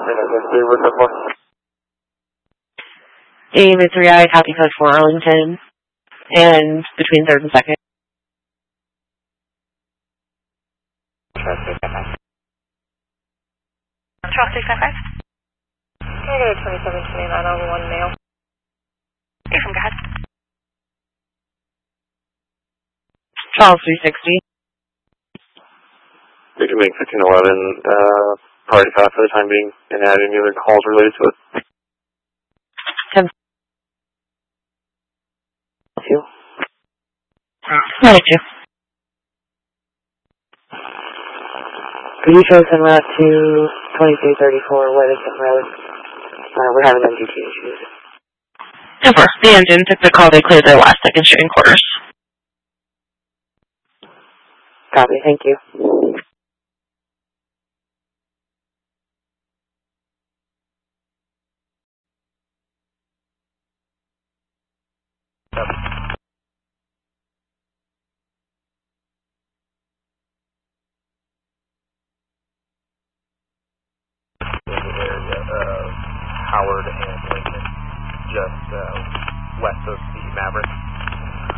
What's up for? David 3I, copy code for Arlington, and between 3rd and 2nd. Charles 655. Can I get a 2729 over 1 male? You're from God. Charles 360. We can make 1511 priority path for the time being and add any other calls related to it. 10. You? 92. Could you show us en route to 2334 Weatherton Road? We're having MGT issues. Over. The engine took the call. They cleared their last second steering quarters. Copy, thank you. Howard and Lincoln, just west of the Maverick.